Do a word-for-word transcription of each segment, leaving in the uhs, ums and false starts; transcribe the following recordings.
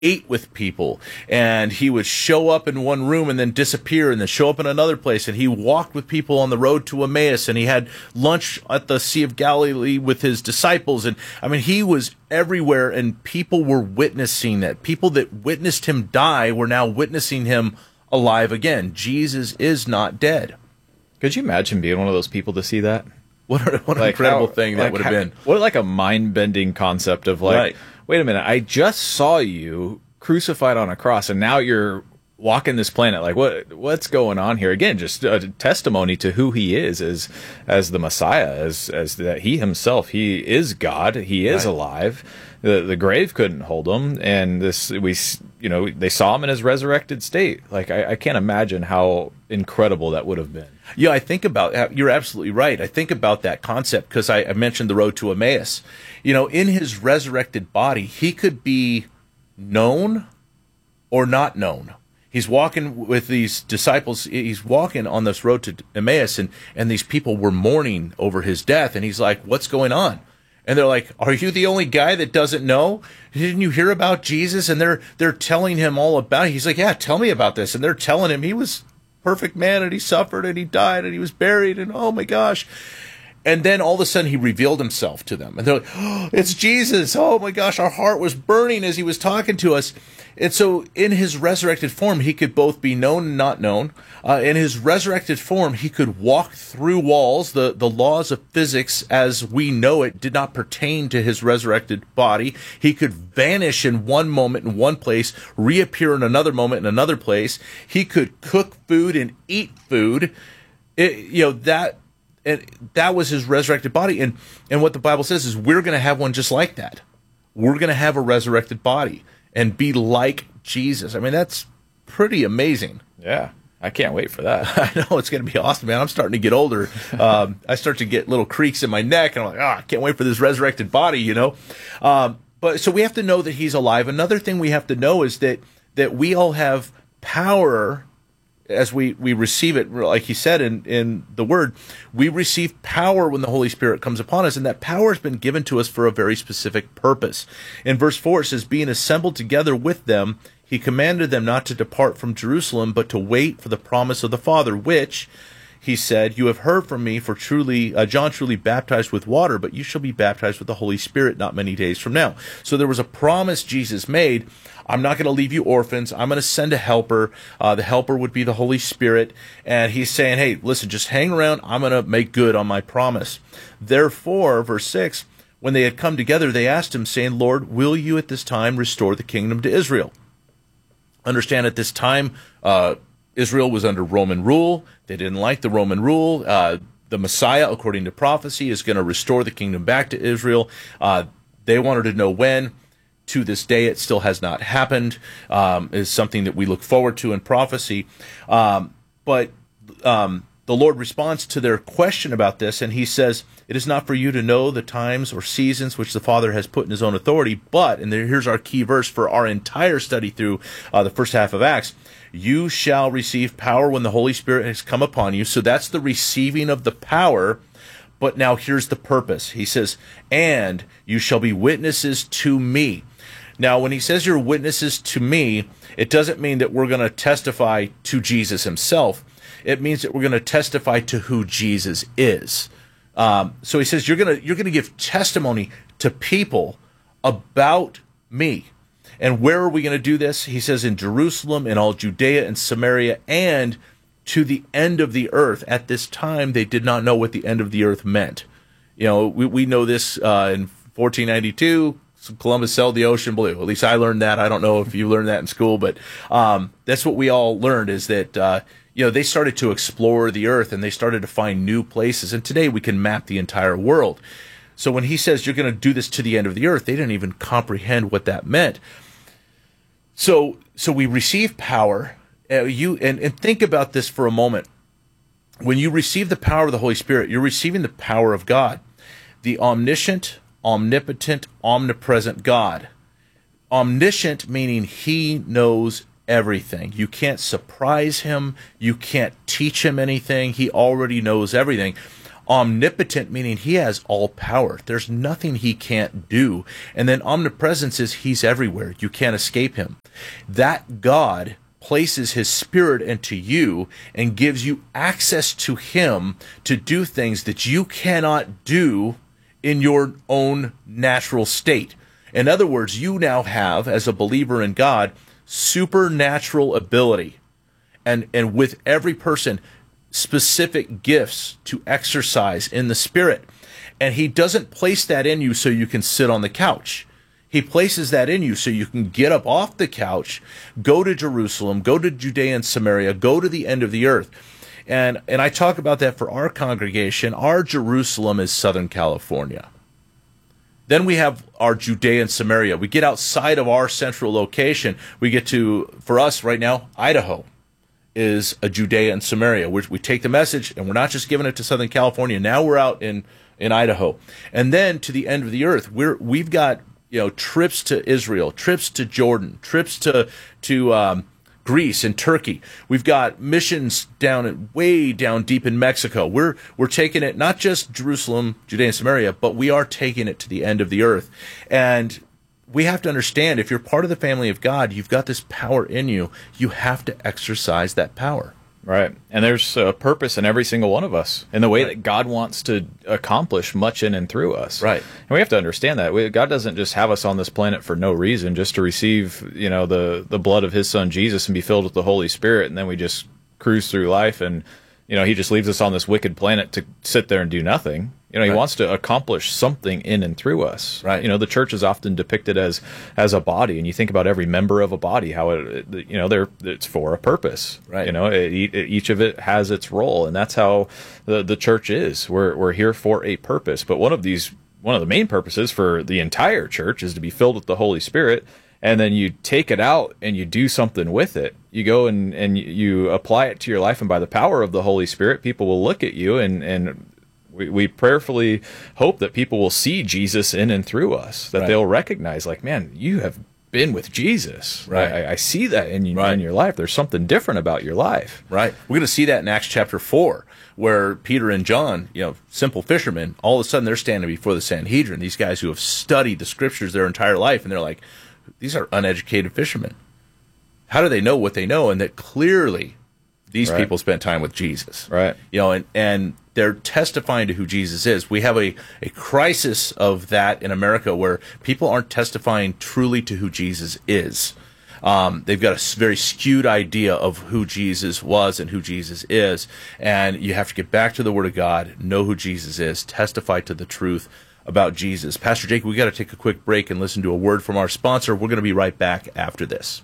ate with people, and he would show up in one room and then disappear and then show up in another place, and he walked with people on the road to Emmaus, and he had lunch at the Sea of Galilee with his disciples. And I mean, he was everywhere, and people were witnessing that. People that witnessed him die were now witnessing him alive again. Jesus is not dead. Could you imagine being one of those people to see that? What, a, what an like incredible how, thing that like would have how, been. What like a mind-bending concept of like, Right. wait a minute, I just saw you crucified on a cross, and now you're walking this planet. Like, what what's going on here? Again, just a testimony to who he is as as the Messiah, as as that he himself, he is God, he is Right. alive. The the grave couldn't hold him, and this we you know they saw him in his resurrected state. Like, I, I can't imagine how incredible that would have been. Yeah, I think about, you're absolutely right. I think about that concept because I, I mentioned the road to Emmaus. You know, in his resurrected body, he could be known or not known. He's walking with these disciples. He's walking on this road to Emmaus, and, and these people were mourning over his death. And he's like, what's going on? And they're like, are you the only guy that doesn't know? Didn't you hear about Jesus? And they're they're telling him all about it. He's like, yeah, tell me about this. And they're telling him he was perfect man, and he suffered, and he died, and he was buried, and oh my gosh. And then all of a sudden he revealed himself to them. And they're like, oh, it's Jesus. Oh my gosh, our heart was burning as he was talking to us. And so in his resurrected form, he could both be known and not known. Uh, in his resurrected form, he could walk through walls. The, the laws of physics as we know it did not pertain to his resurrected body. He could vanish in one moment in one place, reappear in another moment in another place. He could cook food and eat food. It, you know, that... And that was his resurrected body. And, and what the Bible says is we're going to have one just like that. We're going to have a resurrected body and be like Jesus. I mean, that's pretty amazing. Yeah, I can't wait for that. I know, it's going to be awesome, man. I'm starting to get older. Um, I start to get little creaks in my neck, and I'm like, oh, I can't wait for this resurrected body, you know. Um, but so we have to know that he's alive. Another thing we have to know is that that we all have power as we, we receive it, like he said in, in the word, we receive power when the Holy Spirit comes upon us, and that power has been given to us for a very specific purpose. In verse four, it says, being assembled together with them, he commanded them not to depart from Jerusalem, but to wait for the promise of the Father, which, he said, you have heard from me, for truly, uh, John truly baptized with water, but you shall be baptized with the Holy Spirit not many days from now. So there was a promise Jesus made. I'm not going to leave you orphans. I'm going to send a helper. Uh, the helper would be the Holy Spirit. And he's saying, hey, listen, just hang around. I'm going to make good on my promise. Therefore, verse six, when they had come together, they asked him, saying, Lord, will you at this time restore the kingdom to Israel? Understand, at this time, uh, Israel was under Roman rule. They didn't like the Roman rule. Uh, the Messiah, according to prophecy, is going to restore the kingdom back to Israel. Uh, they wanted to know when. To this day, it still has not happened. Um, is something that we look forward to in prophecy. Um, but um, the Lord responds to their question about this, and he says, it is not for you to know the times or seasons which the Father has put in his own authority, but, and there, here's our key verse for our entire study through uh, the first half of Acts, you shall receive power when the Holy Spirit has come upon you. So that's the receiving of the power. But now here's the purpose. He says, and you shall be witnesses to me. Now, when he says you're witnesses to me, it doesn't mean that we're going to testify to Jesus himself. It means that we're going to testify to who Jesus is. Um, so he says you're going to you're going to give testimony to people about me. And where are we going to do this? He says in Jerusalem, in all Judea and Samaria, and to the end of the earth. At this time, they did not know what the end of the earth meant. You know, we, we know this uh, in fourteen ninety-two. Columbus sailed the ocean blue. At least I learned that. I don't know if you learned that in school, but um, that's what we all learned, is that uh, you know, they started to explore the earth and they started to find new places. And today we can map the entire world. So when he says you're going to do this to the end of the earth, they didn't even comprehend what that meant. So so we receive power. Uh, you and, and think about this for a moment. When you receive the power of the Holy Spirit, you're receiving the power of God, the omniscient, omnipotent, omnipresent God. Omniscient meaning he knows everything. You can't surprise him. You can't teach him anything. He already knows everything. Omnipotent, meaning he has all power. There's nothing he can't do. And then omnipresence is he's everywhere. You can't escape him. That God places his spirit into you and gives you access to him to do things that you cannot do in your own natural state. In other words, you now have, as a believer in God, supernatural ability. And, and with every person, specific gifts to exercise in the Spirit. And he doesn't place that in you so you can sit on the couch. He places that in you so you can get up off the couch, go to Jerusalem, go to Judea and Samaria, go to the end of the earth. And, and I talk about that for our congregation. Our Jerusalem is Southern California. Then we have our Judea and Samaria. We get outside of our central location. We get to, for us right now, Idaho is a Judea and Samaria. We, we take the message, and we're not just giving it to Southern California. Now we're out in, in Idaho. And then to the end of the earth, we're, we've got you know trips to Israel, trips to Jordan, trips to, to um, Greece and Turkey. We've got missions down way down deep in Mexico. We're we're taking it not just Jerusalem, Judea and Samaria, but we are taking it to the end of the earth. And we have to understand, if you're part of the family of God, you've got this power in you. You have to exercise that power. Right. And there's a purpose in every single one of us in the way right. that God wants to accomplish much in and through us. Right. And we have to understand that. We, God doesn't just have us on this planet for no reason, just to receive, you know, the, the blood of his son Jesus and be filled with the Holy Spirit, and then we just cruise through life and, you know, he just leaves us on this wicked planet to sit there and do nothing. You know, he right. wants to accomplish something in and through us. Right. You know, the church is often depicted as as a body, and you think about every member of a body, how it, you know, they're it's for a purpose. Right. You know, it, it, each of it has its role, and that's how the the church is. We're we're here for a purpose. But one of these, one of the main purposes for the entire church is to be filled with the Holy Spirit. And then you take it out and you do something with it. You go and, and you apply it to your life, and by the power of the Holy Spirit, people will look at you, and, and we, we prayerfully hope that people will see Jesus in and through us, that right. they'll recognize, like, man, you have been with Jesus. Right. I, I see that in, you, right. in your life. There's something different about your life. Right. We're going to see that in Acts chapter four, where Peter and John, you know, simple fishermen, all of a sudden they're standing before the Sanhedrin, these guys who have studied the scriptures their entire life, and they're like, these are uneducated fishermen. How do they know what they know? And that clearly these right. people spent time with Jesus. Right. You know, and, and they're testifying to who Jesus is. We have a, a crisis of that in America, where people aren't testifying truly to who Jesus is. Um, they've got a very skewed idea of who Jesus was and who Jesus is. And you have to get back to the Word of God, know who Jesus is, testify to the truth about Jesus. Pastor Jake, we got to take a quick break and listen to a word from our sponsor. We're going to be right back after this.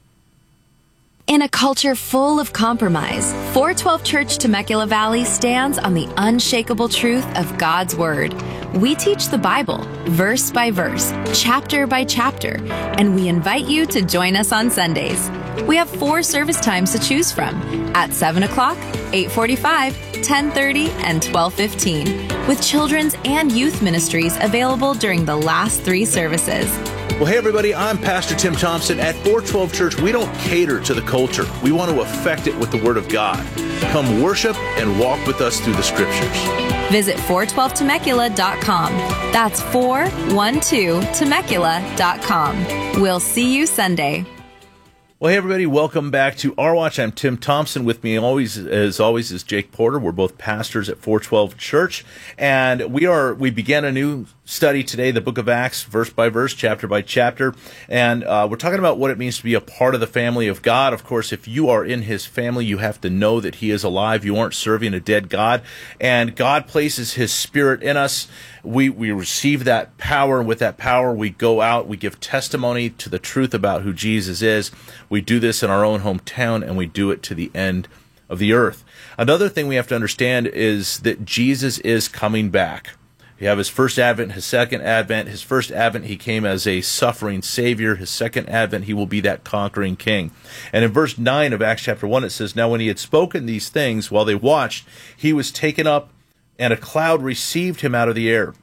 In a culture full of compromise, four twelve Church Temecula Valley stands on the unshakable truth of God's Word. We teach the Bible, verse by verse, chapter by chapter, and we invite you to join us on Sundays. We have four service times to choose from, at seven o'clock, eight forty-five, ten thirty, and twelve fifteen, with children's and youth ministries available during the last three services. Well, hey, everybody, I'm Pastor Tim Thompson. At four twelve Church, we don't cater to the culture. We want to affect it with the Word of God. Come worship and walk with us through the Scriptures. Visit four twelve temecula dot com. That's four twelve temecula dot com. We'll see you Sunday. Well, hey, everybody, welcome back to Our Watch. I'm Tim Thompson. With me, always, as always, is Jake Porter. We're both pastors at four twelve Church, and we are we began a new study today, the book of Acts, verse by verse, chapter by chapter, and uh, we're talking about what it means to be a part of the family of God. Of course, if you are in His family, you have to know that He is alive. You aren't serving a dead God, and God places His Spirit in us. We we receive that power, and with that power, we go out, we give testimony to the truth about who Jesus is. We do this in our own hometown, and we do it to the end of the earth. Another thing we have to understand is that Jesus is coming back. You have His first advent, His second advent. His first advent, He came as a suffering Savior. His second advent, He will be that conquering King. And in verse nine of Acts chapter one, it says, "Now when He had spoken these things, while they watched, He was taken up, and a cloud received Him out of the air.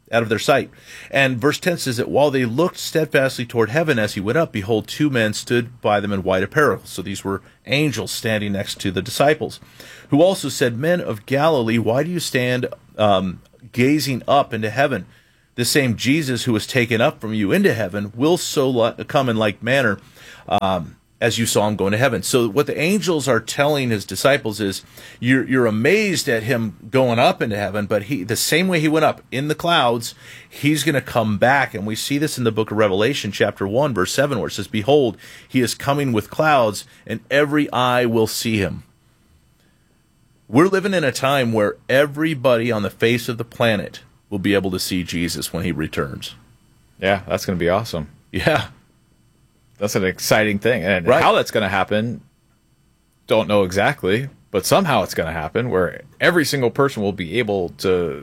out of their sight. And verse ten says that while they looked steadfastly toward heaven as he went up, behold, two men stood by them in white apparel. So these were angels standing next to the disciples, who also said, Men of Galilee, why do you stand um, gazing up into heaven? The same Jesus who was taken up from you into heaven will so li- come in like manner um, as you saw him go into heaven. So what the angels are telling his disciples is, you're, you're amazed at him going up into heaven, but he, the same way he went up in the clouds, he's going to come back. And we see this in the book of Revelation, chapter one, verse seven, where it says, Behold, he is coming with clouds, and every eye will see him. We're living in a time where everybody on the face of the planet will be able to see Jesus when he returns. Yeah, that's going to be awesome. Yeah. That's an exciting thing. And Right. how that's going to happen, don't know exactly, but somehow it's going to happen where every single person will be able to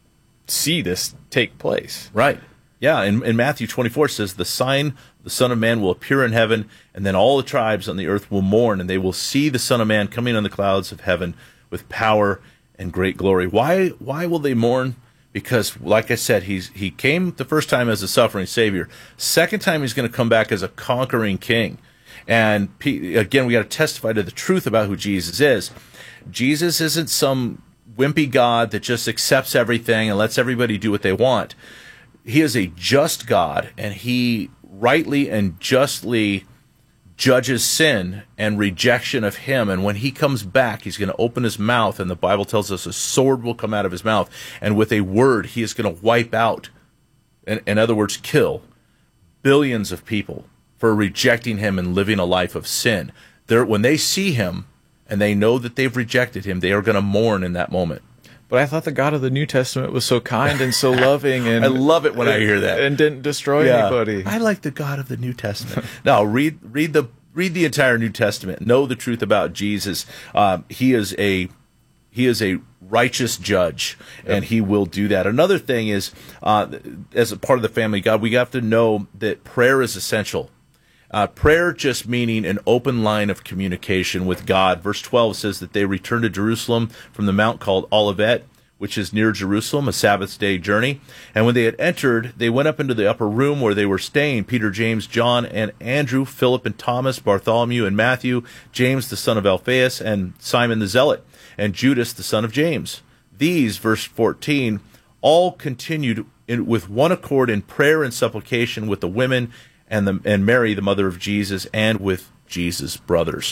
see this take place. Right. Yeah, in, in Matthew twenty-four it says, The sign, the Son of Man will appear in heaven, and then all the tribes on the earth will mourn, and they will see the Son of Man coming on the clouds of heaven with power and great glory. Why Why will they mourn? Because, like I said, he's he came the first time as a suffering Savior. Second time, he's going to come back as a conquering King. And again, we got to testify to the truth about who Jesus is. Jesus isn't some wimpy God that just accepts everything and lets everybody do what they want. He is a just God, and he rightly and justly judges sin and rejection of him. And when he comes back, he's going to open his mouth, and the Bible tells us a sword will come out of his mouth, and with a word he is going to wipe out, in, in other words, kill billions of people for rejecting him and living a life of sin. They're, when they see him and they know that they've rejected him, they are going to mourn in that moment. But I thought the God of the New Testament was so kind and so loving, and I love it when I hear that, and didn't destroy Yeah. anybody. I like the God of the New Testament. No, read read the read the entire New Testament. Know the truth about Jesus. Um, he is a he is a righteous judge, and he will do that. Another thing is, uh, as a part of the family of God, we have to know that prayer is essential. Uh, prayer just meaning an open line of communication with God. Verse twelve says that they returned to Jerusalem from the mount called Olivet, which is near Jerusalem, a Sabbath day journey. And when they had entered, they went up into the upper room where they were staying, Peter, James, John, and Andrew, Philip and Thomas, Bartholomew and Matthew, James the son of Alphaeus, and Simon the Zealot, and Judas the son of James. These, verse fourteen, all continued in, with one accord in prayer and supplication with the women and the and Mary, the mother of Jesus, and with Jesus' brothers.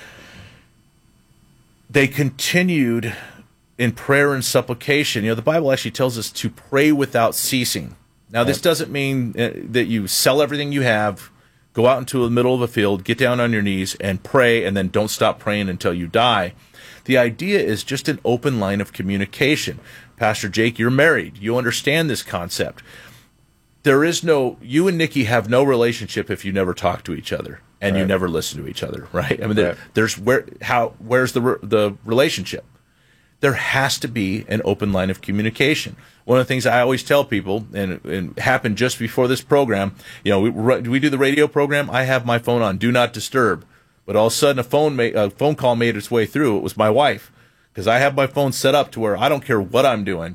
They continued in prayer and supplication. You know, the Bible actually tells us to pray without ceasing. Now, this doesn't mean uh, that you sell everything you have, go out into the middle of a field, get down on your knees, and pray, and then don't stop praying until you die. The idea is just an open line of communication. Pastor Jake, you're married. You understand this concept. There is no, you and Nikki have no relationship if you never talk to each other and Right. you never listen to each other, right? I mean, there, Right. there's where, how, where's the, re- the relationship? There has to be an open line of communication. One of the things I always tell people, and it happened just before this program, you know, we, we do the radio program, I have my phone on Do Not Disturb, but all of a sudden a phone, ma- a phone call made its way through. It was my wife, because I have my phone set up to where I don't care what I'm doing.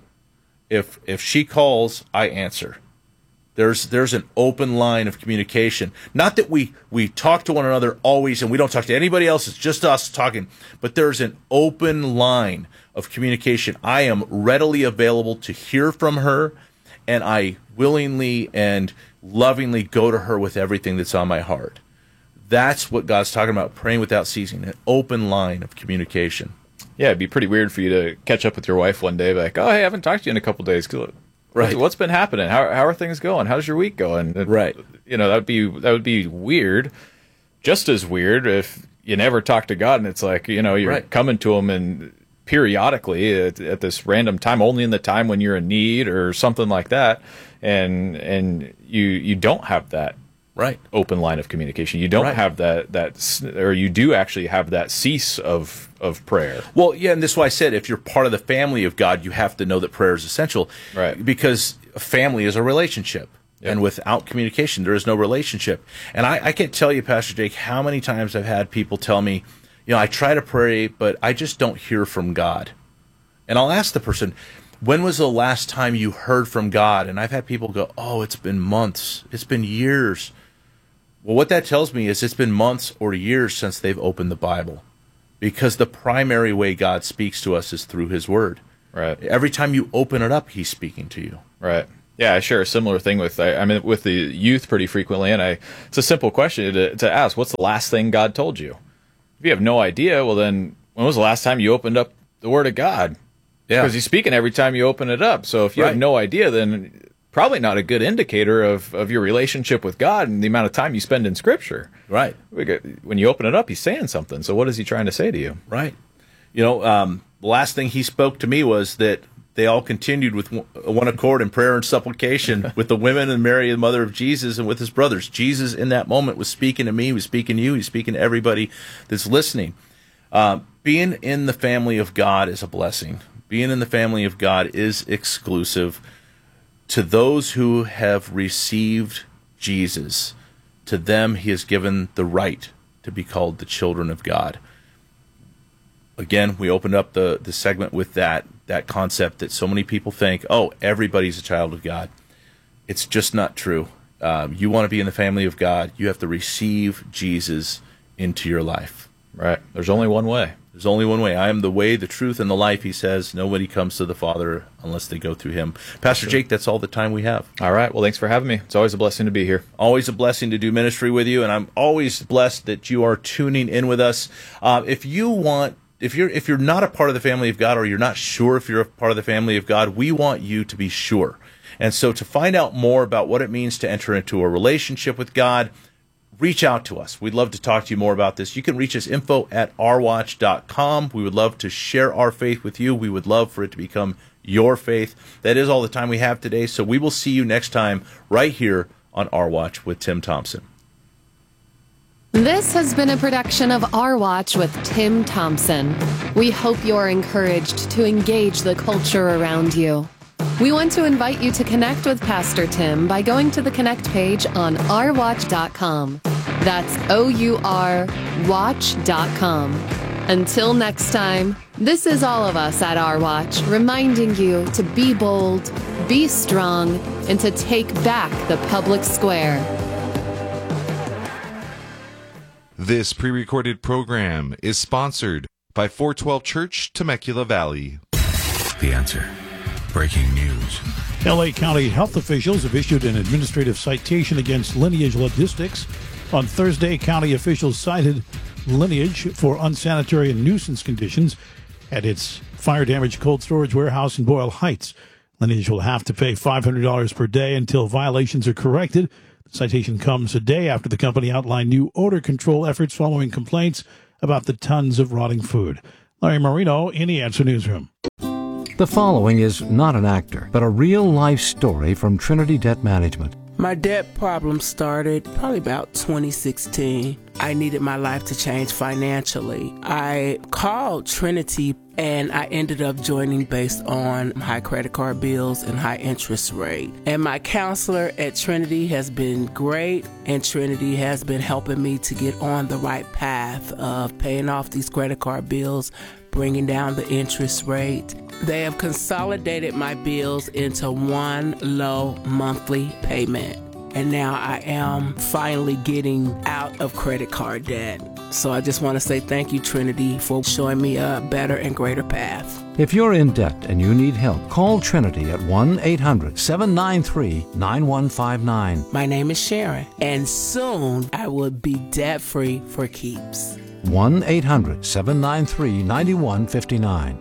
If if she calls, I answer. There's there's an open line of communication. Not that we, we talk to one another always and we don't talk to anybody else. It's just us talking. But there's an open line of communication. I am readily available to hear from her, and I willingly and lovingly go to her with everything that's on my heart. That's what God's talking about, praying without ceasing, an open line of communication. Yeah, it'd be pretty weird for you to catch up with your wife one day, like, oh, hey, I haven't talked to you in a couple days. Right. What's been happening? How how are things going? How's your week going? And, Right. You know, that'd be that would be weird. Just as weird if you never talk to God, and it's like, you know, you're Right. coming to Him and periodically at, at this random time, only in the time when you're in need or something like that, and and you you don't have that Right. open line of communication. You don't Right. have that that s- or you do actually have that cease of of prayer. Well, yeah, and this is why I said if you're part of the family of God, you have to know that prayer is essential. Right. Because a family is a relationship. Yep. And without communication, there is no relationship. And I, I can't tell you, Pastor Jake, how many times I've had people tell me, you know, I try to pray, but I just don't hear from God. And I'll ask the person, when was the last time you heard from God? And I've had people go, oh, it's been months. It's been years. Well, what that tells me is it's been months or years since they've opened the Bible, because the primary way God speaks to us is through his word. Right. Every time you open it up, he's speaking to you. Right. Yeah, I share a similar thing with, I, I mean, with the youth pretty frequently, and I, it's a simple question to, to ask, what's the last thing God told you? If you have no idea, well then, when was the last time you opened up the Word of God? Yeah. Because he's speaking every time you open it up. So if you Right. have no idea, then probably not a good indicator of, of your relationship with God and the amount of time you spend in Scripture. Right. We get, when you open it up, he's saying something. So what is he trying to say to you? Right. You know, um, the last thing he spoke to me was that they all continued with one accord in prayer and supplication with the women and Mary, the mother of Jesus, and with his brothers. Jesus, in that moment, was speaking to me, he was speaking to you, he's speaking to everybody that's listening. Uh, being in the family of God is a blessing. Being in the family of God is exclusive to those who have received Jesus. To them, he has given the right to be called the children of God. Again, we opened up the, the segment with that, that concept that so many people think, oh, everybody's a child of God. It's just not true. Um, you want to be in the family of God, you have to receive Jesus into your life. Right. There's only one way. There's only one way. I am the way, the truth, and the life, he says. Nobody comes to the Father unless they go through him. Pastor Jake, that's all the time we have. All right. Well, thanks for having me. It's always a blessing to be here. Always a blessing to do ministry with you, and I'm always blessed that you are tuning in with us. Uh, if you want If you're if you're not a part of the family of God, or you're not sure if you're a part of the family of God, we want you to be sure. And so to find out more about what it means to enter into a relationship with God, reach out to us. We'd love to talk to you more about this. You can reach us info at r watch dot com. We would love to share our faith with you. We would love for it to become your faith. That is all the time we have today. So we will see you next time right here on Our Watch with Tim Thompson. This has been a production of Our Watch with Tim Thompson. We hope you're encouraged to engage the culture around you. We want to invite you to connect with Pastor Tim by going to the Connect page on our watch dot com. That's O U R watch dot com. Until next time, this is all of us at Our Watch, reminding you to be bold, be strong, and to take back the public square. This pre-recorded program is sponsored by four twelve Church, Temecula Valley. The Answer. Breaking news. L A County health officials have issued an administrative citation against Lineage Logistics. On Thursday, county officials cited Lineage for unsanitary and nuisance conditions at its fire-damaged cold storage warehouse in Boyle Heights. Lineage will have to pay five hundred dollars per day until violations are corrected. The citation comes a day after the company outlined new odor control efforts following complaints about the tons of rotting food. Larry Marino in the Answer Newsroom. The following is not an actor, but a real-life story from Trinity Debt Management. My debt problem started probably about twenty sixteen. I needed my life to change financially. I called Trinity and I ended up joining based on high credit card bills and high interest rate. And my counselor at Trinity has been great, and Trinity has been helping me to get on the right path of paying off these credit card bills, bringing down the interest rate. They have consolidated my bills into one low monthly payment. And now I am finally getting out of credit card debt. So I just want to say thank you, Trinity, for showing me a better and greater path. If you're in debt and you need help, call Trinity at one eight hundred seven nine three nine one five nine. My name is Sharon, and soon I will be debt-free for keeps. one eight hundred seven nine three nine one five nine.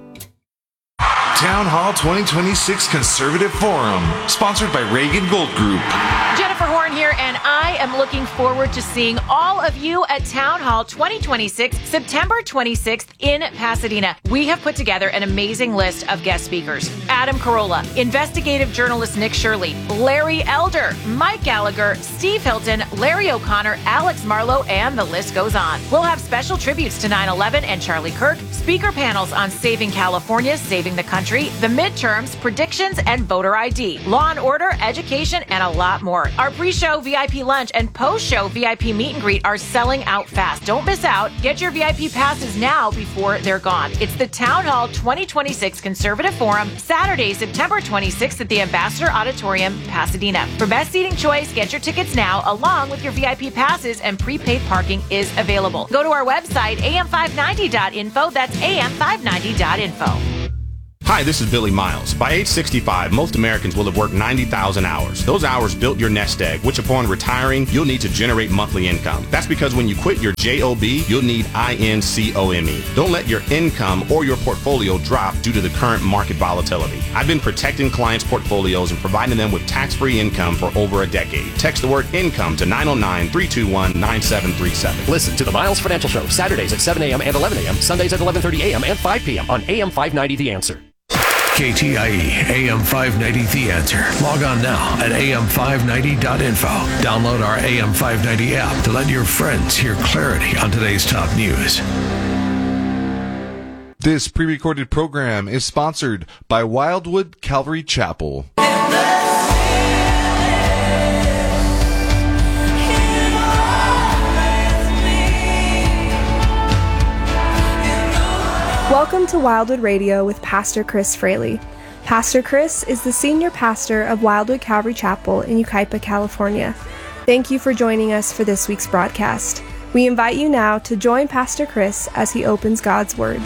Town Hall twenty twenty-six Conservative Forum, sponsored by Reagan Gold Group. Jennifer Horn here, and I am looking forward to seeing all of you at Town Hall twenty twenty-six, September twenty-sixth in Pasadena. We have put together an amazing list of guest speakers. Adam Carolla, investigative journalist Nick Shirley, Larry Elder, Mike Gallagher, Steve Hilton, Larry O'Connor, Alex Marlowe, and the list goes on. We'll have special tributes to nine eleven and Charlie Kirk, speaker panels on saving California, saving the country, the midterms, predictions, and voter I D, law and order, education, and a lot more. Our pre-show V I P lunch lunch, and post-show V I P meet and greet are selling out fast. Don't miss out. Get your V I P passes now before they're gone. It's the Town Hall twenty twenty-six Conservative Forum, Saturday, September twenty-sixth at the Ambassador Auditorium, Pasadena. For best seating choice, get your tickets now, along with your V I P passes, and prepaid parking is available. Go to our website, A M five ninety dot info. That's A M five ninety dot info. Hi, this is Billy Miles. By age sixty-five, most Americans will have worked ninety thousand hours. Those hours built your nest egg, which upon retiring, you'll need to generate monthly income. That's because when you quit your job, you'll need income. Don't let your income or your portfolio drop due to the current market volatility. I've been protecting clients' portfolios and providing them with tax-free income for over a decade. Text the word income to nine oh nine, three two one, nine seven three seven. Listen to the Miles Financial Show, Saturdays at seven a.m. and eleven a.m., Sundays at eleven thirty a.m. and five p.m. on A M five ninety The Answer. K T I E A M five ninety The Answer. Log on now at A M five ninety dot info. Download our A M five ninety app to let your friends hear clarity on today's top news. This pre-recorded program is sponsored by Wildwood Calvary Chapel. Welcome to Wildwood Radio with Pastor Chris Fraley. Pastor Chris is the senior pastor of Wildwood Calvary Chapel in Yucaipa, California. Thank you for joining us for this week's broadcast. We invite you now to join Pastor Chris as he opens God's Word.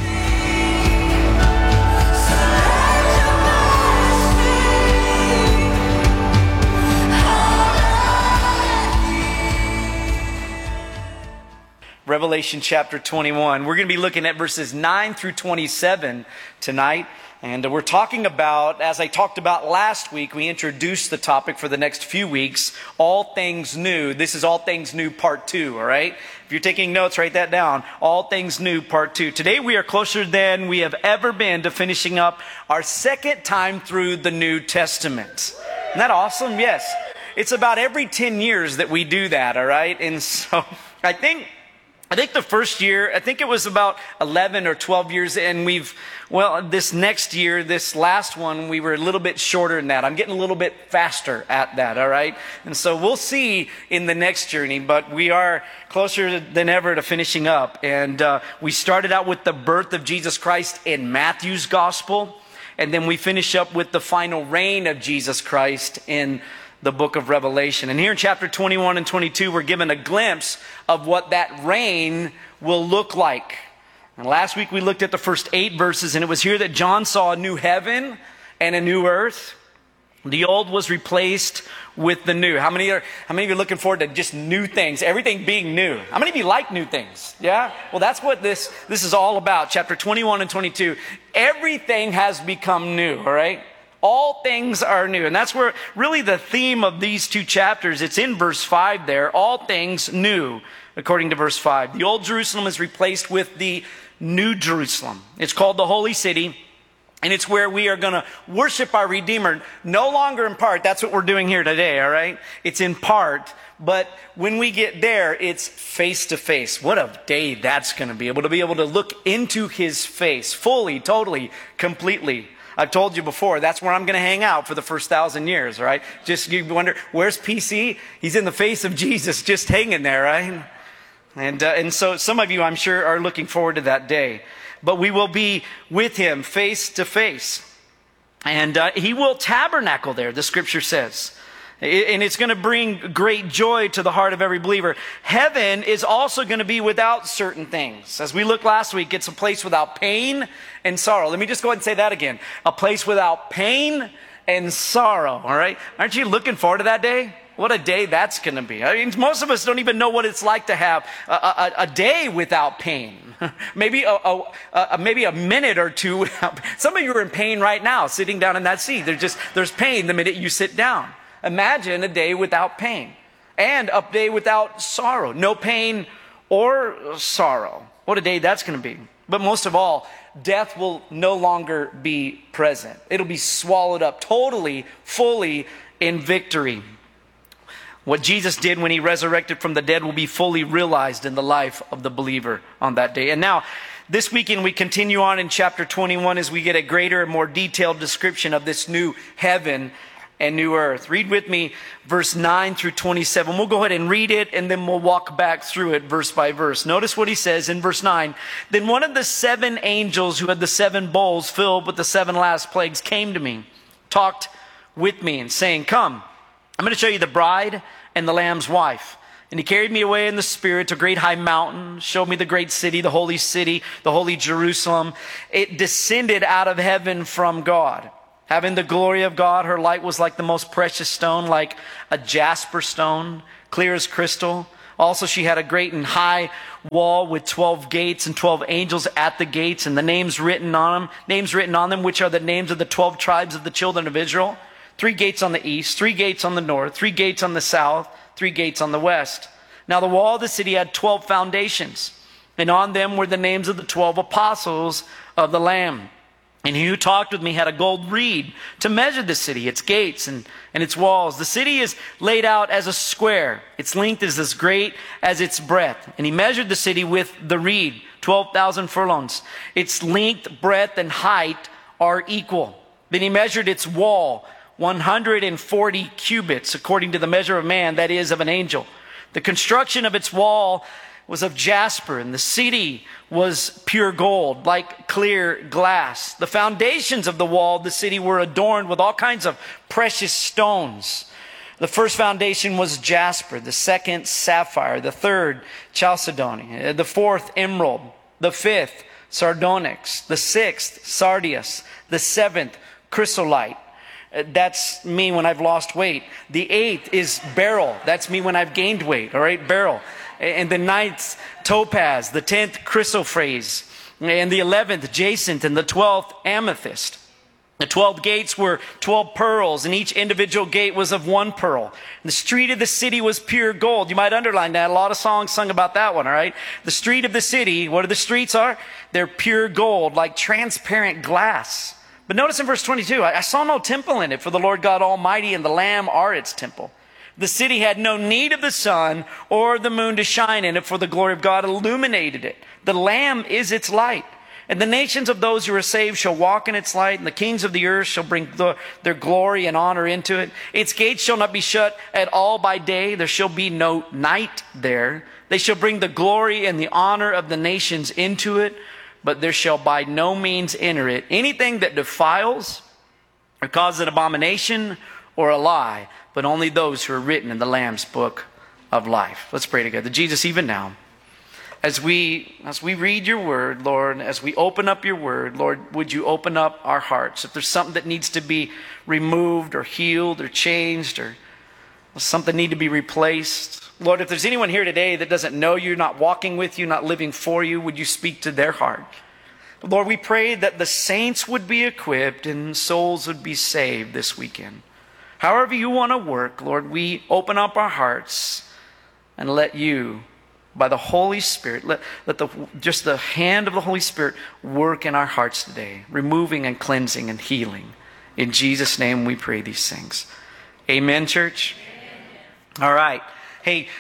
Revelation chapter twenty-one. We're going to be looking at verses nine through twenty-seven tonight. And we're talking about, as I talked about last week, we introduced the topic for the next few weeks, all things new. This is all things new part two, all right? If you're taking notes, write that down. All things new part two. Today we are closer than we have ever been to finishing up our second time through the New Testament. Isn't that awesome? Yes. It's about every ten years that we do that, all right? And so I think... I think the first year, I think it was about eleven or twelve years, and we've, well, this next year, this last one, we were a little bit shorter than that. I'm getting a little bit faster at that, all right? And so we'll see in the next journey, but we are closer than ever to finishing up. And uh, we started out with the birth of Jesus Christ in Matthew's gospel, and then we finish up with the final reign of Jesus Christ in the book of Revelation. And here in chapter twenty-one and twenty-two, we're given a glimpse of what that reign will look like. And last week we looked at the first eight verses, and it was here that John saw a new heaven and a new earth. The old was replaced with the new. How many are, how many of you are looking forward to just new things? Everything being new. How many of you like new things? Yeah? Well, that's what this, this is all about. Chapter twenty-one and twenty-two. Everything has become new, all right? All things are new. And that's where really the theme of these two chapters, it's in verse five there. All things new, according to verse five. The old Jerusalem is replaced with the new Jerusalem. It's called the Holy City. And it's where we are going to worship our Redeemer. No longer in part. That's what we're doing here today, all right? It's in part. But when we get there, it's face to face. What a day that's going to be. Able to be able to look into his face fully, totally, completely. I've told you before, that's where I'm going to hang out for the first thousand years, right? Just you wonder, where's P C? He's in the face of Jesus, just hanging there, right? And, uh, and so some of you, I'm sure, are looking forward to that day. But we will be with him face to face. And uh, he will tabernacle there, the scripture says. And it's going to bring great joy to the heart of every believer. Heaven is also going to be without certain things. As we looked last week, it's a place without pain and sorrow. Let me just go ahead and say that again. A place without pain and sorrow, all right? Aren't you looking forward to that day? What a day that's going to be. I mean, most of us don't even know what it's like to have a, a, a day without pain. maybe a, a, a maybe a minute or two without. Some of you are in pain right now, sitting down in that seat. There's just there's pain the minute you sit down. Imagine a day without pain and a day without sorrow. No pain or sorrow. What a day that's going to be. But most of all, death will no longer be present. It'll be swallowed up totally, fully in victory. What Jesus did when he resurrected from the dead will be fully realized in the life of the believer on that day. And now, this weekend we continue on in chapter twenty-one as we get a greater and more detailed description of this new heaven and new earth. Read with me verse nine through twenty-seven. We'll go ahead and read it, and then we'll walk back through it verse by verse. Notice what he says in verse nine. Then one of the seven angels who had the seven bowls filled with the seven last plagues came to me, talked with me, and saying, come, I'm going to show you the bride and the Lamb's wife. And he carried me away in the Spirit to a great high mountain, showed me the great city, the holy city, the holy Jerusalem. It descended out of heaven from God, having the glory of God. Her light was like the most precious stone, like a jasper stone, clear as crystal. Also, she had a great and high wall with twelve gates and twelve angels at the gates, and the names written on them, names written on them, which are the names of the twelve tribes of the children of Israel. Three gates on the east, three gates on the north, three gates on the south, three gates on the west. Now the wall of the city had twelve foundations, and on them were the names of the twelve apostles of the Lamb. And he who talked with me had a gold reed to measure the city, its gates and, and its walls. The city is laid out as a square. Its length is as great as its breadth. And he measured the city with the reed, twelve thousand furlongs. Its length, breadth, and height are equal. Then he measured its wall, one hundred forty cubits, according to the measure of man, that is, of an angel. The construction of its wall was of jasper, and the city was pure gold, like clear glass. The foundations of the wall of the city were adorned with all kinds of precious stones. The first foundation was jasper, the second sapphire, the third chalcedony, the fourth emerald, the fifth sardonyx, the sixth sardius, the seventh chrysolite. That's me when I've lost weight. The eighth is beryl. That's me when I've gained weight. All right, beryl. And the ninth, topaz. The tenth, chrysoprase. And the eleventh, jacinth. And the twelfth, amethyst. The twelve gates were twelve pearls, and each individual gate was of one pearl. And the street of the city was pure gold. You might underline that. A lot of songs sung about that one, all right? The street of the city, what are the streets are? They're pure gold, like transparent glass. But notice in verse twenty-two, I saw no temple in it, for the Lord God Almighty and the Lamb are its temple. The city had no need of the sun or the moon to shine in it, for the glory of God illuminated it. The Lamb is its light. And the nations of those who are saved shall walk in its light, and the kings of the earth shall bring the, their glory and honor into it. Its gates shall not be shut at all by day. There shall be no night there. They shall bring the glory and the honor of the nations into it, but there shall by no means enter it anything that defiles or causes an abomination or a lie, but only those who are written in the Lamb's book of life. Let's pray together. Jesus, even now, as we as we read your word, Lord, as we open up your word, Lord, would you open up our hearts? If there's something that needs to be removed or healed or changed, or something need to be replaced, Lord, if there's anyone here today that doesn't know you, not walking with you, not living for you, would you speak to their heart? Lord, we pray that the saints would be equipped and souls would be saved this weekend. However you want to work, Lord, we open up our hearts and let you, by the Holy Spirit, let, let the, just the hand of the Holy Spirit work in our hearts today, removing and cleansing and healing. In Jesus' name we pray these things. Amen, church? Amen. All right. Hey,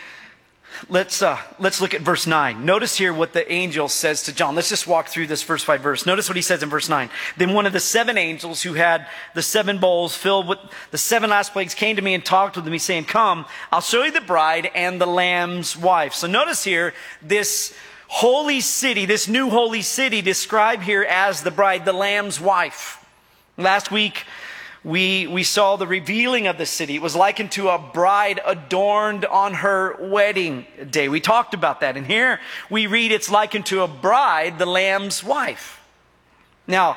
let's uh, let's look at verse nine. Notice here what the angel says to John. Let's just walk through this verse by verse. Notice what he says in verse nine. Then one of the seven angels who had the seven bowls filled with the seven last plagues came to me and talked with me, saying, come, I'll show you the bride and the Lamb's wife. So notice here this holy city, this new holy city described here as the bride, the Lamb's wife. Last week, We, we saw the revealing of the city. It was likened to a bride adorned on her wedding day. We talked about that. And here we read it's likened to a bride, the Lamb's wife. Now,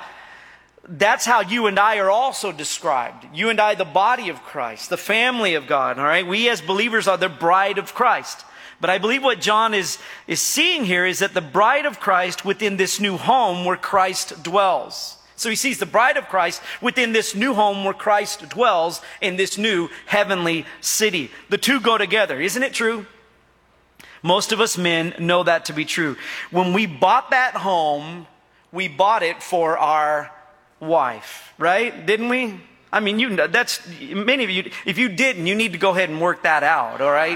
that's how you and I are also described. You and I, the body of Christ, the family of God. All right, we as believers are the bride of Christ. But I believe what John is, is seeing here is that the bride of Christ within this new home where Christ dwells. So he sees the bride of Christ within this new home where Christ dwells in this new heavenly city. The two go together. Isn't it true? Most of us men know that to be true. When we bought that home, we bought it for our wife, right? Didn't we? I mean, you know, that's, many of you, if you didn't, you need to go ahead and work that out, all right?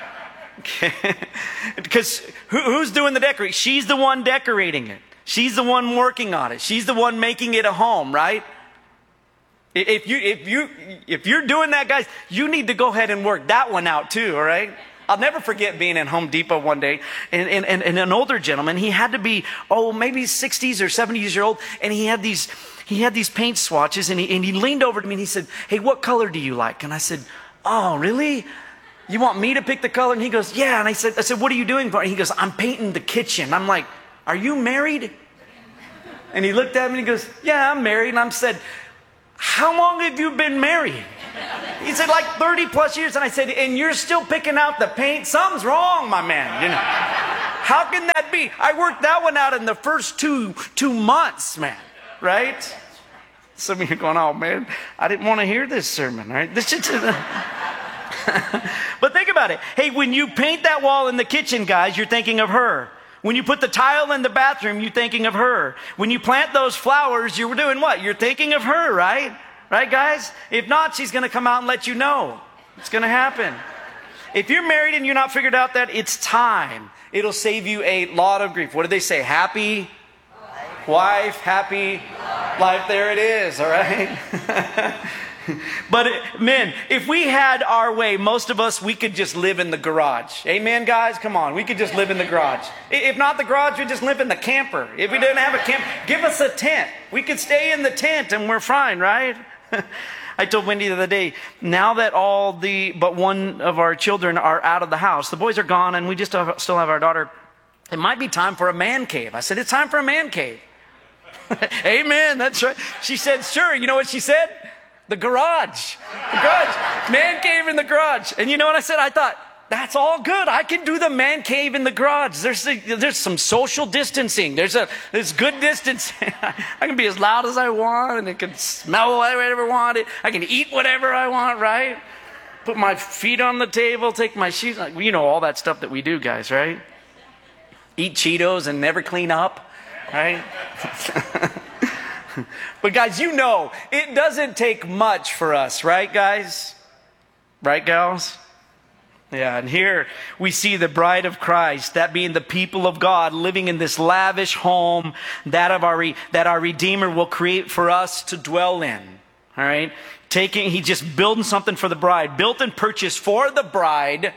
Because who, who's doing the decorating? She's the one decorating it. She's the one working on it. She's the one making it a home, right? If you if you if you're doing that, guys, you need to go ahead and work that one out too. All right. I'll never forget being in Home Depot one day, and, and, and, and an older gentleman. He had to be oh maybe sixties or seventies year old, and he had these he had these paint swatches, and he and he leaned over to me and he said, "Hey, what color do you like?" And I said, "Oh, really? You want me to pick the color?" And he goes, "Yeah." And I said, "I said, what are you doing for?" And he goes, "I'm painting the kitchen." I'm like, "Are you married?" And he looked at me and he goes, "Yeah, I'm married." And I said, "How long have you been married?" He said, "Like thirty plus years." And I said, "And you're still picking out the paint? Something's wrong, my man. You know, how can that be?" I worked that one out in the first two two months, man. Right? Some of you are going, "Oh man, I didn't want to hear this sermon." Right? This is. But think about it. Hey, when you paint that wall in the kitchen, guys, you're thinking of her. When you put the tile in the bathroom, you're thinking of her. When you plant those flowers, you're doing what? You're thinking of her, right? Right, guys? If not, she's going to come out and let you know. It's going to happen. If you're married and you're not figured out that, it's time. It'll save you a lot of grief. What did they say? Happy wife, happy life. There it is, all right? But men, if we had our way, most of us, we could just live in the garage. Amen, guys? Come on. We could just live in the garage. If not the garage, we'd just live in the camper. If we didn't have a camp, give us a tent. We could stay in the tent and we're fine, right? I told Wendy the other day, now that all the, but one of our children are out of the house, the boys are gone and we just still have our daughter, it might be time for a man cave. I said, it's time for a man cave. Amen, that's right. She said, sure. You know what she said? The garage. The garage. Man cave in the garage. And you know what I said? I thought, that's all good. I can do the man cave in the garage. There's a, there's some social distancing. There's a there's good distance. I can be as loud as I want, and it can smell whatever I want. It. I can eat whatever I want, right? Put my feet on the table, take my shoes. You know all that stuff that we do, guys, right? Eat Cheetos and never clean up, right? But guys, you know, it doesn't take much for us, right, guys? Right, gals? Yeah, and here we see the bride of Christ, that being the people of God, living in this lavish home that of our that our Redeemer will create for us to dwell in. All right? Taking, he just building something for the bride, built and purchased for the bride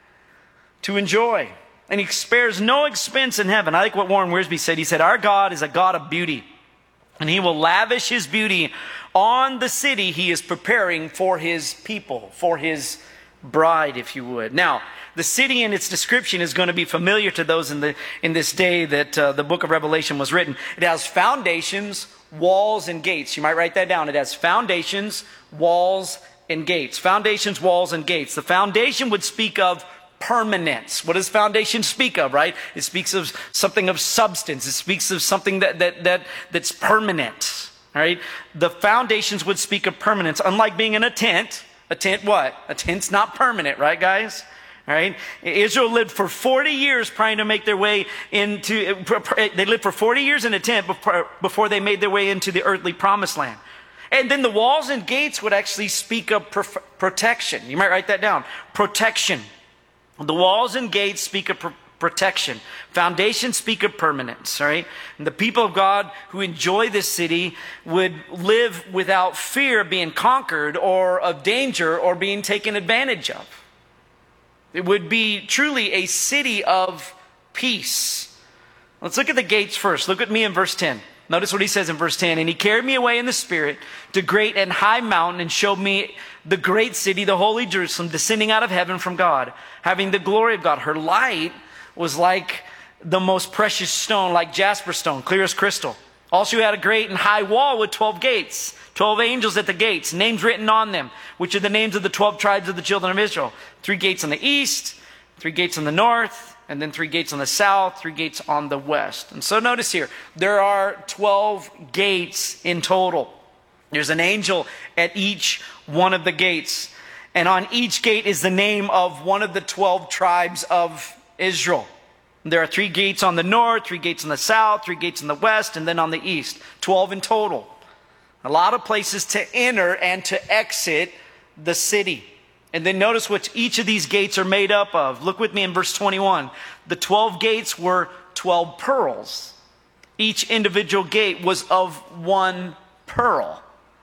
to enjoy. And he spares no expense in heaven. I like what Warren Wiersbe said. He said, our God is a God of beauty. And he will lavish his beauty on the city he is preparing for his people, for his bride, if you would. Now, the city in its description is going to be familiar to those in the in this day that uh, the book of Revelation was written. It has foundations, walls, and gates. You might write that down. It has foundations, walls, and gates. Foundations, walls, and gates. The foundation would speak of permanence. What does foundation speak of, right? It speaks of something of substance. It speaks of something that that that that's permanent. All right? The foundations would speak of permanence. Unlike being in a tent, a tent what? A tent's not permanent, right, guys? All right? Israel lived for forty years trying to make their way into, they lived for forty years in a tent before they made their way into the earthly promised land. And then the walls and gates would actually speak of protection. You might write that down. Protection. The walls and gates speak of pr- protection. Foundations speak of permanence, all right? And the people of God who enjoy this city would live without fear of being conquered or of danger or being taken advantage of. It would be truly a city of peace. Let's look at the gates first. Look at me in verse ten. Notice what he says in verse ten. And he carried me away in the spirit to great and high mountain and showed me the great city, the holy Jerusalem, descending out of heaven from God, having the glory of God. Her light was like the most precious stone, like jasper stone, clear as crystal. Also had a great and high wall with twelve gates, twelve angels at the gates, names written on them, which are the names of the twelve tribes of the children of Israel. Three gates on the east, three gates on the north, and then three gates on the south, three gates on the west. And so notice here, there are twelve gates in total. There's an angel at each one of the gates. And on each gate is the name of one of the twelve tribes of Israel. There are three gates on the north, three gates on the south, three gates on the west, and then on the east. twelve in total. A lot of places to enter and to exit the city. And then notice what each of these gates are made up of. Look with me in verse twenty-one. The twelve gates were twelve pearls. Each individual gate was of one pearl.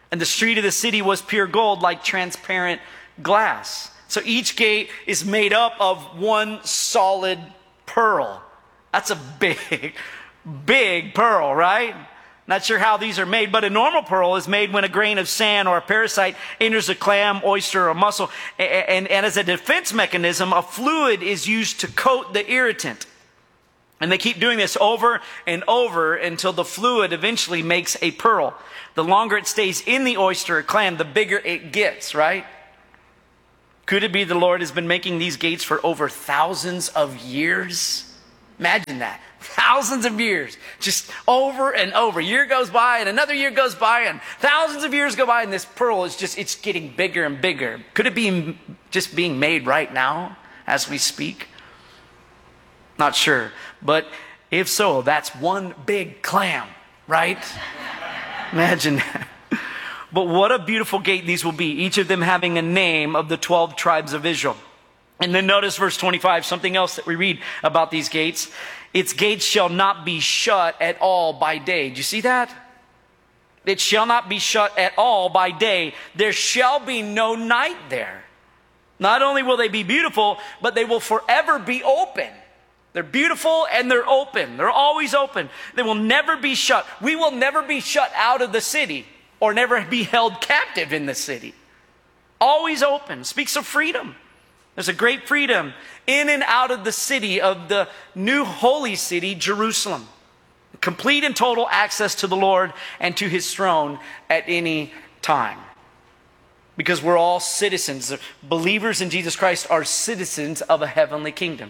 And the street of the city was pure gold, like transparent glass. So each gate is made up of one solid pearl. That's a big, big pearl, right? Not sure how these are made, but a normal pearl is made when a grain of sand or a parasite enters a clam, oyster, or mussel. And, and, and as a defense mechanism, a fluid is used to coat the irritant. And they keep doing this over and over until the fluid eventually makes a pearl. The longer it stays in the oyster or clam, the bigger it gets, right? Could it be the Lord has been making these gates for over thousands of years? Imagine that. Thousands of years. Just over and over. Year goes by and another year goes by and thousands of years go by and this pearl is just, it's getting bigger and bigger. Could it be just being made right now as we speak? Not sure. But if so, that's one big clam, right? Imagine that. But what a beautiful gate these will be, each of them having a name of the twelve tribes of Israel. And then notice verse twenty-five, something else that we read about these gates. Its gates shall not be shut at all by day. Do you see that? It shall not be shut at all by day. There shall be no night there. Not only will they be beautiful, but they will forever be open. They're beautiful and they're open. They're always open. They will never be shut. We will never be shut out of the city or never be held captive in the city. Always open. Speaks of freedom. There's a great freedom in and out of the city of the new holy city, Jerusalem. Complete and total access to the Lord and to his throne at any time. Because we're all citizens. Believers in Jesus Christ are citizens of a heavenly kingdom.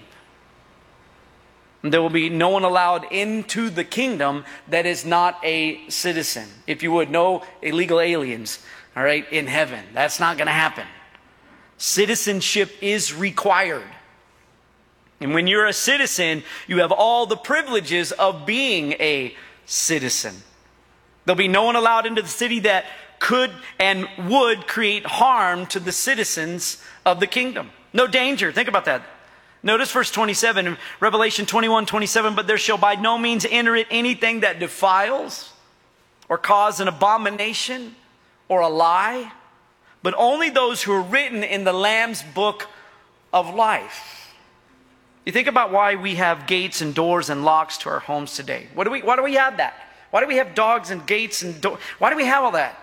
And there will be no one allowed into the kingdom that is not a citizen. If you would, no illegal aliens, all right, in heaven. That's not going to happen. Citizenship is required. And when you're a citizen, you have all the privileges of being a citizen. There'll be no one allowed into the city that could and would create harm to the citizens of the kingdom. No danger. Think about that. Notice verse twenty-seven, Revelation twenty-one, twenty-seven, but there shall by no means enter it anything that defiles or cause an abomination or a lie, but only those who are written in the Lamb's book of life. You think about why we have gates and doors and locks to our homes today. What do we, why do we have that? Why do we have dogs and gates and doors? Why do we have all that?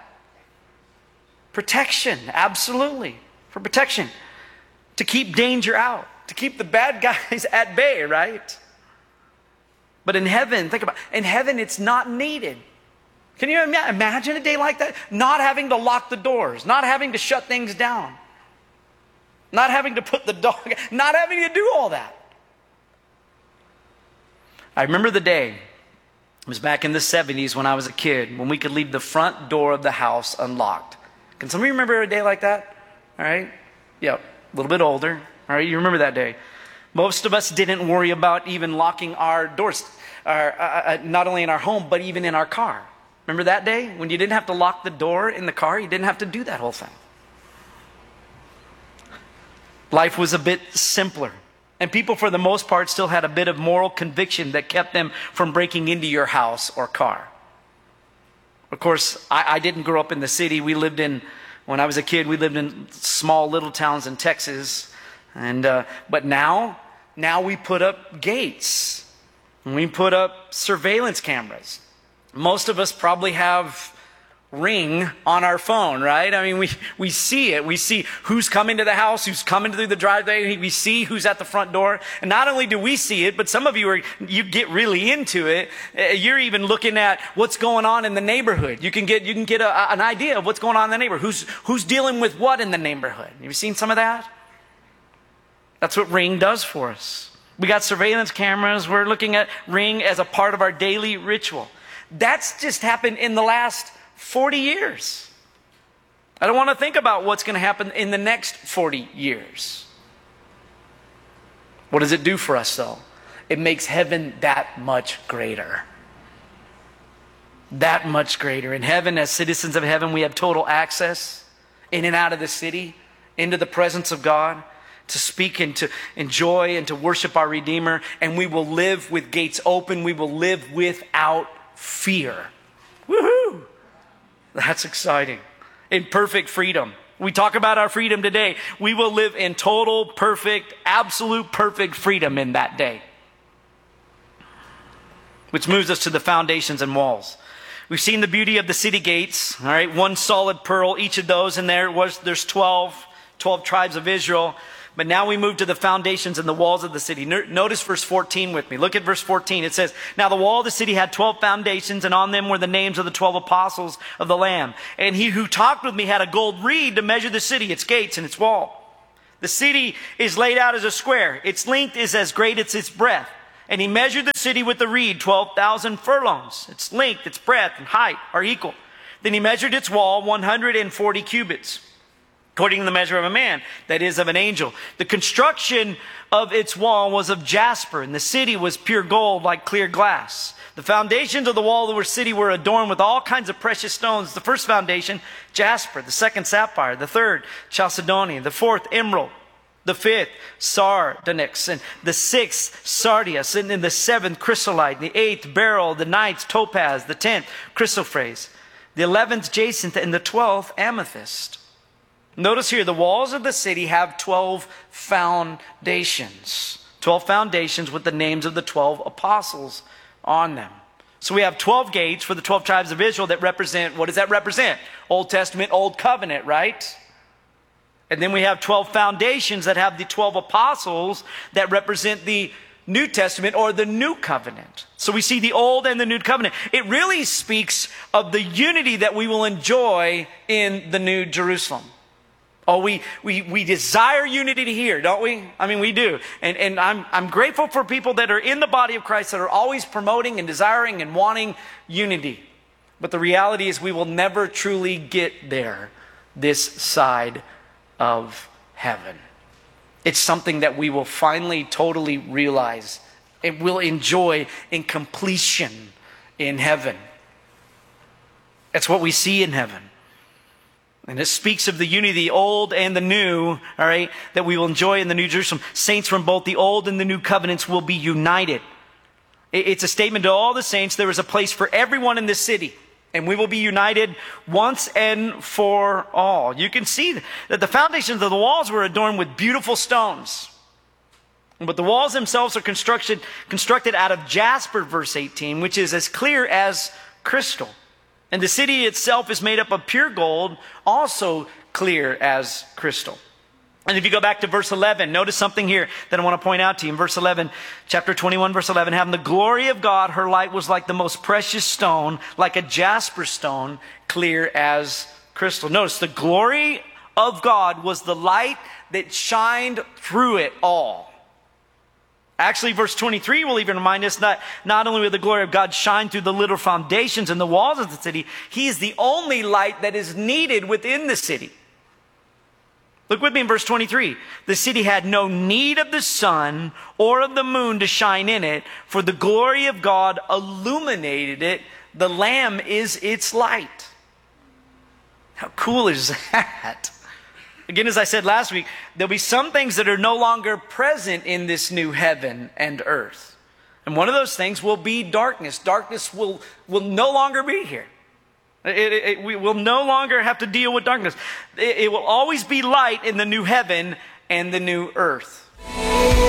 Protection, absolutely. For protection. To keep danger out. To keep the bad guys at bay, right? But in heaven, think about it. In heaven, it's not needed. Can you imagine a day like that? Not having to lock the doors, not having to shut things down, not having to put the dog, not having to do all that. I remember the day, it was back in the seventies when I was a kid, when we could leave the front door of the house unlocked. Can somebody remember a day like that? All right? Yep, a little bit older. All right, you remember that day. Most of us didn't worry about even locking our doors, our, uh, uh, not only in our home, but even in our car. Remember that day when you didn't have to lock the door in the car? You didn't have to do that whole thing. Life was a bit simpler. And people, for the most part, still had a bit of moral conviction that kept them from breaking into your house or car. Of course, I, I didn't grow up in the city. We lived in, when I was a kid, we lived in small little towns in Texas. And uh, but now, now we put up gates. And we put up surveillance cameras. Most of us probably have Ring on our phone, right? I mean, we, we see it. We see who's coming to the house, who's coming through the driveway. We see who's at the front door. And not only do we see it, but some of you are, you get really into it. You're even looking at what's going on in the neighborhood. You can get, you can get a, an idea of what's going on in the neighborhood. Who's, who's dealing with what in the neighborhood. Have you seen some of that? That's what Ring does for us. We got surveillance cameras. We're looking at Ring as a part of our daily ritual. That's just happened in the last forty years. I don't want to think about what's going to happen in the next forty years. What does it do for us, though? It makes heaven that much greater. That much greater. In heaven, as citizens of heaven, we have total access in and out of the city, into the presence of God, to speak and to enjoy and to worship our Redeemer. And we will live with gates open. We will live without fear. Woohoo! That's exciting. In perfect freedom. We talk about our freedom today. We will live in total, perfect, absolute perfect freedom in that day. Which moves us to the foundations and walls. We've seen the beauty of the city gates, all right, one solid pearl, each of those, and there was there's twelve, twelve tribes of Israel. But now we move to the foundations and the walls of the city. Notice verse fourteen with me. Look at verse fourteen. It says, "Now the wall of the city had twelve foundations, and on them were the names of the twelve apostles of the Lamb. And he who talked with me had a gold reed to measure the city, its gates, and its wall. The city is laid out as a square. Its length is as great as its breadth. And he measured the city with the reed, twelve thousand furlongs. Its length, its breadth, and height are equal. Then he measured its wall, one hundred forty cubits, according to the measure of a man, that is, of an angel. The construction of its wall was of jasper, and the city was pure gold like clear glass. The foundations of the wall of the city were adorned with all kinds of precious stones. The first foundation, jasper. The second, sapphire. The third, chalcedony. The fourth, emerald. The fifth, sardonyx, and the sixth, sardius, and then the seventh, chrysolite, the eighth, beryl, the ninth, topaz, the tenth, chrysoprase, the eleventh, jacinth, and the twelfth, amethyst. Notice here, the walls of the city have twelve foundations. twelve foundations with the names of the twelve apostles on them. So we have twelve gates for the twelve tribes of Israel that represent, what does that represent? Old Testament, Old Covenant, right? And then we have twelve foundations that have the twelve apostles that represent the New Testament or the New Covenant. So we see the Old and the New Covenant. It really speaks of the unity that we will enjoy in the New Jerusalem. Oh, we, we, we desire unity here, don't we? I mean, we do. And, and I'm, I'm grateful for people that are in the body of Christ that are always promoting and desiring and wanting unity. But the reality is we will never truly get there this side of heaven. It's something that we will finally totally realize and will enjoy in completion in heaven. That's what we see in heaven. And it speaks of the unity, the old and the new, all right, that we will enjoy in the New Jerusalem. Saints from both the old and the new covenants will be united. It's a statement to all the saints. There is a place for everyone in this city. And we will be united once and for all. You can see that the foundations of the walls were adorned with beautiful stones. But the walls themselves are constructed, constructed out of jasper, verse eighteen, which is as clear as crystal. And the city itself is made up of pure gold, also clear as crystal. And if you go back to verse eleven, notice something here that I want to point out to you. In verse eleven, chapter twenty-one, verse eleven, having the glory of God, her light was like the most precious stone, like a jasper stone, clear as crystal. Notice the glory of God was the light that shined through it all. Actually, verse twenty-three will even remind us that not only will the glory of God shine through the little foundations and the walls of the city, He is the only light that is needed within the city. Look with me in verse twenty-three. The city had no need of the sun or of the moon to shine in it, for the glory of God illuminated it. The Lamb is its light. How cool is that? Again, as I said last week, there'll be some things that are no longer present in this new heaven and earth. And one of those things will be darkness. Darkness will, will no longer be here. It, it, it, we will no longer have to deal with darkness. It, it will always be light in the new heaven and the new earth.